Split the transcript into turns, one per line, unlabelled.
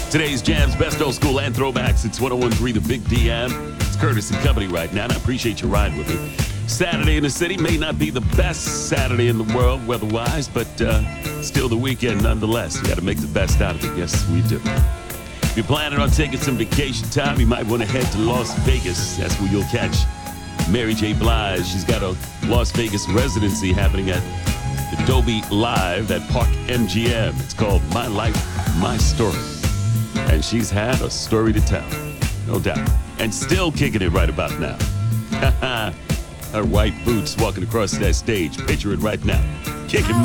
Today's Jam's best old school and throwbacks. It's 101.3 The Big DM. It's Curtis and Company right now, and I appreciate your ride with me. Saturday in the city may not be the best Saturday in the world weather-wise, but still the weekend nonetheless. We got to make the best out of it. Yes, we do. If you're planning on taking some vacation time, you might want to head to Las Vegas. That's where you'll catch Mary J. Blige. She's got a Las Vegas residency happening at the Dolby Live at Park MGM. It's called My Life, My Story. And she's had a story to tell, no doubt. And still kicking it right about now. Her white boots walking across that stage. Picture it right now. Kicking